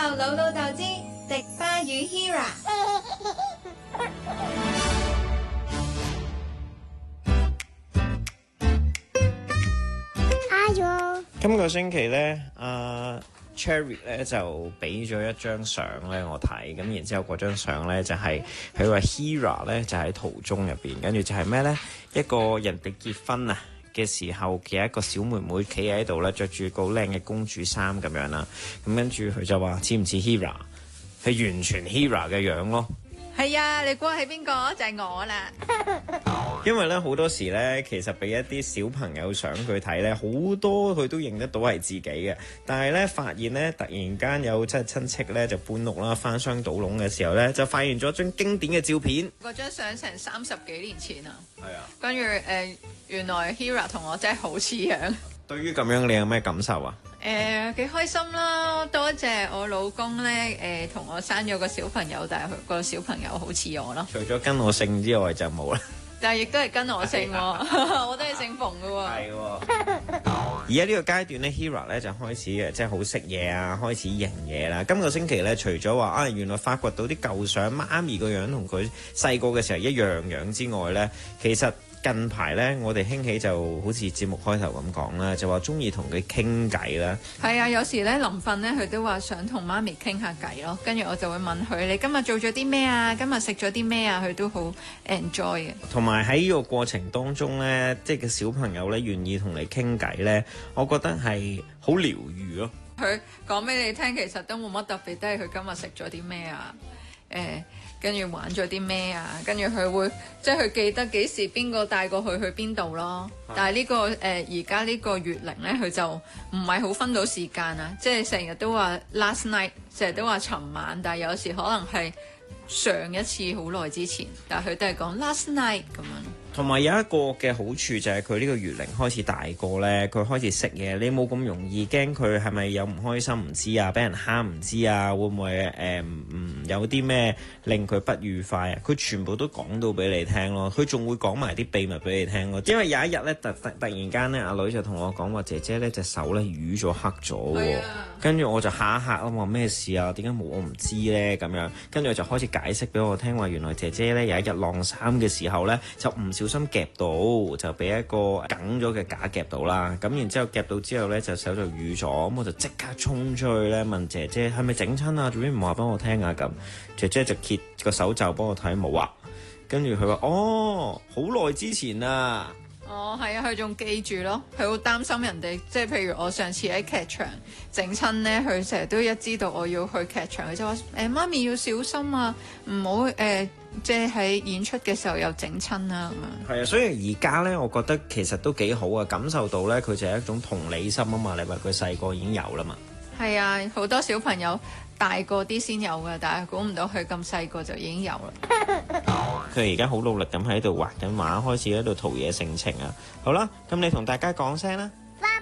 老老豆之迪巴與 Hira。 今個星期咧，Cherry 咧就俾咗一張相咧我睇，咁然之後嗰張相咧就係佢話 Hira 咧就喺途中入邊，跟住就係咩咧？一個人哋結婚啊嘅時候嘅一個小妹妹企喺度咧，着住個靚嘅公主衫咁樣啦，咁跟住佢就話似唔似 Hira？係完全 Hira 嘅樣咯。 係啊，你估係邊個？就係我啦。 因為咧好多時咧，其實俾一啲小朋友相佢睇咧，好多佢都認得到係自己嘅。但係咧發現咧，突然間有即係親戚咧就搬屋啦，翻箱倒籠嘅時候咧，就發現咗張經典嘅照片。 嗰張相成30幾年前啊。 係啊。 跟住原來 Hira 同我真係好似樣。 對於咁樣，你有咩感受啊？ 幾開心啦！多謝我老公咧，同我生咗個小朋友，但係佢個小朋友好似我咯。 除咗跟我姓之外就冇啦。 但係亦都係跟我姓喎，我都係姓馮嘅喎。 係喎。而家呢個階段咧 ，Hira 咧就開始即係好識嘢啊，開始認嘢啦。今個星期咧，除咗話原來發掘到啲舊相，媽咪個樣同佢細個嘅時候一樣之外咧，其實近排咧，我哋興起就好似節目開頭咁講啦，就話中意同佢傾偈啦。 係啊，有時咧臨瞓咧，佢都話想同媽咪傾下偈咯。跟住我就會問佢：你今日做咗啲咩啊？今日食咗啲咩啊？佢都好 enjoy 嘅。 同埋喺呢個過程當中咧，即係個小朋友咧願意同你傾偈咧，我覺得係好療愈咯。 佢講俾你聽，其實都冇乜特別，都係佢今日食咗啲咩啊？跟住玩咗啲咩啊？跟住佢會即係佢記得幾時邊個帶過去邊度咯。但係呢個而家呢個月齡咧，佢就唔係好分到時間啊！即係成日都話 last night， 成日都話尋晚，但係有時可能係上一次好耐之前，但係佢都係講 last night 咁樣。 同埋有一個嘅好處就係佢呢個月齡開始大個呢，佢開始識嘢，你冇咁容易驚佢係咪有唔開心唔知啊，俾人蝦唔知啊，會唔會有啲咩令佢不愉快啊？佢全部都講到俾你聽咯，佢仲會講埋啲秘密俾你聽咯。因為有一日呢，突然間呢，阿女就同我講話，姐姐呢隻手呢瘀咗黑咗喎，跟住我就嚇一嚇啊，話咩事啊？點解冇我唔知呢？咁樣跟住就開始解釋俾我聽話，原來姐姐呢有一日晾衫嘅時候呢，就唔小心夾到，就俾一個梗咗嘅架夾到啦。咁然之後夾到之後呢，就手就瘀咗，咁我就即刻衝出去呢，問姐姐係咪整親啊？做咩唔話俾我聽啊？咁姐姐就揭個手袖幫我睇，冇啊。跟住佢話好耐之前啊。 哦，係啊，佢仲記住咯，佢好擔心人哋，即係譬如我上次喺劇場整親呢，佢成日都一知道我要去劇場，佢就話媽咪要小心啊，唔好即係喺演出嘅時候又整親啊咁樣。係啊，所以而家呢，我覺得其實都幾好啊，感受到呢，佢就係一種同理心啊嘛。你話佢細個已經有啦嘛。係啊，好多小朋友大個啲先有㗎，但係估唔到佢咁細個就已經有啦。 佢而家好努力咁喺度畫緊畫，開始喺度陶冶性情啊。好啦，咁你同大家講聲啦。